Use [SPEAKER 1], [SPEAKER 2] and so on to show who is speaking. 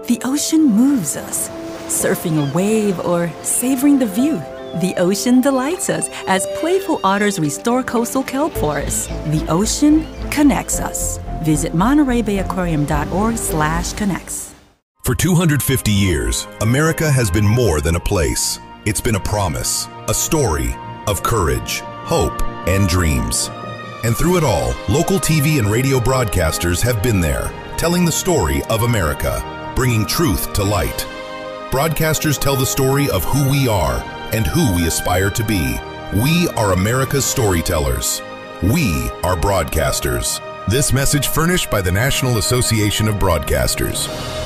[SPEAKER 1] The ocean moves us. Surfing a wave or savoring the view, the ocean delights us as playful otters restore coastal kelp forests. The ocean connects us. Visit MontereyBayAquarium.org/connects.
[SPEAKER 2] For 250 years, America has been more than a place. It's been a promise, a story of courage, hope, and dreams. And through it all, local TV and radio broadcasters have been there, telling the story of America, bringing truth to light. Broadcasters tell the story of who we are and who we aspire to be. We are America's storytellers. We are broadcasters. This message furnished by the National Association of Broadcasters.